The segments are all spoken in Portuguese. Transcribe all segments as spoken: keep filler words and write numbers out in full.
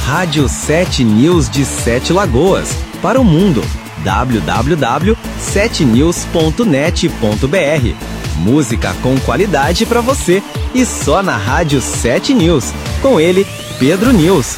Rádio sete News de Sete Lagoas, para o mundo. w w w ponto sete news ponto net ponto b r. Música com qualidade para você e só na Rádio sete News. Com ele, Pedro News.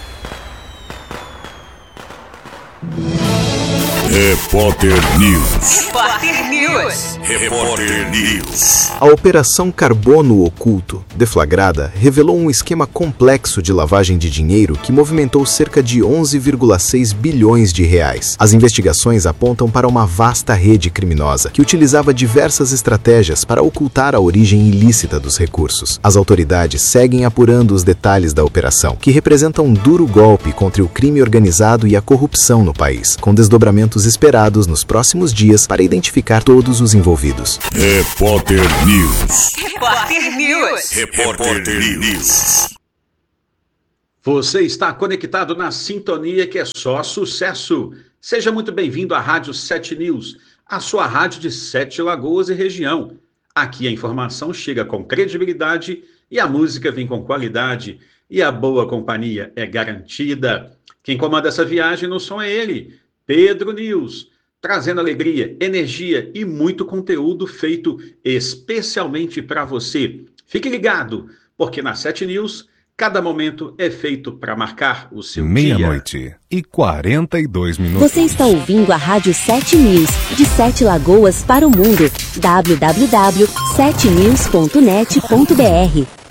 Repórter News. Repórter News. Repórter News. A Operação Carbono Oculto, deflagrada, revelou um esquema complexo de lavagem de dinheiro que movimentou cerca de onze vírgula seis bilhões de reais. As investigações apontam para uma vasta rede criminosa que utilizava diversas estratégias para ocultar a origem ilícita dos recursos. As autoridades seguem apurando os detalhes da operação, que representa um duro golpe contra o crime organizado e a corrupção no país, com desdobramentos esperados nos próximos dias para identificar todos os envolvidos. Repórter News. Repórter News. Repórter News. Você está conectado na sintonia que é só sucesso. Seja muito bem-vindo à Rádio sete News, a sua rádio de Sete Lagoas e região. Aqui a informação chega com credibilidade e a música vem com qualidade e a boa companhia é garantida. Quem comanda essa viagem no som é ele, Pedro News, trazendo alegria, energia e muito conteúdo feito especialmente para você. Fique ligado, porque na sete News, cada momento é feito para marcar o seu dia. Meia-noite e quarenta e dois minutos. Você está ouvindo a Rádio sete News, de Sete Lagoas para o mundo. w w w ponto sete news ponto net ponto b r.